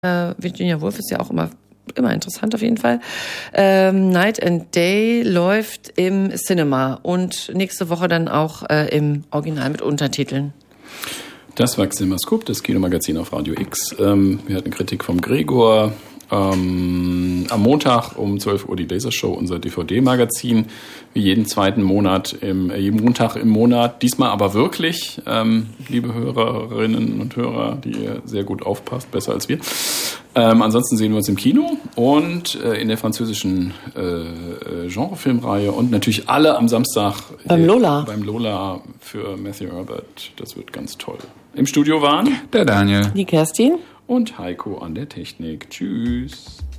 Virginia Woolf ist ja auch immer interessant auf jeden Fall. Night and Day läuft im Cinema und nächste Woche dann auch im Original mit Untertiteln. Das war CinemaScoop, das Kinomagazin auf Radio X. Wir hatten Kritik vom Gregor. Am Montag um 12 Uhr die Lasershow, unser DVD-Magazin, wie jeden zweiten Monat, jeden Montag im Monat. Diesmal aber wirklich, liebe Hörerinnen und Hörer, die ihr sehr gut aufpasst, besser als wir. Ansonsten sehen wir uns im Kino und in der französischen Genrefilmreihe und natürlich alle am Samstag beim Lola für Matthew Herbert. Das wird ganz toll. Im Studio waren der Daniel, die Kerstin und Heiko an der Technik. Tschüss.